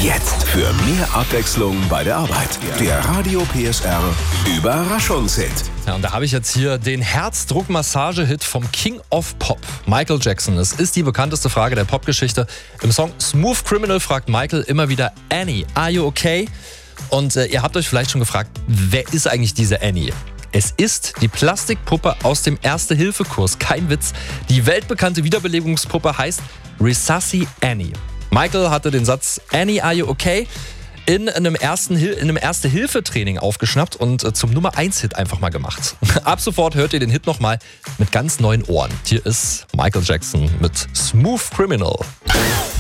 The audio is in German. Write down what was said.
Jetzt für mehr Abwechslung bei der Arbeit. Der Radio PSR Überraschungshit. Ja, und da habe ich jetzt hier den Herzdruckmassage-Hit vom King of Pop, Michael Jackson. Es ist die bekannteste Frage der Popgeschichte. Im Song Smooth Criminal fragt Michael immer wieder: Annie, are you okay? Und ihr habt euch vielleicht schon gefragt, wer ist eigentlich diese Annie? Es ist die Plastikpuppe aus dem Erste-Hilfe-Kurs. Kein Witz. Die weltbekannte Wiederbelebungspuppe heißt Resusci Annie. Michael hatte den Satz Annie, are you okay? in einem Erste-Hilfe-Training aufgeschnappt und zum Nummer-1-Hit einfach mal gemacht. Ab sofort hört ihr den Hit nochmal mit ganz neuen Ohren. Hier ist Michael Jackson mit Smooth Criminal.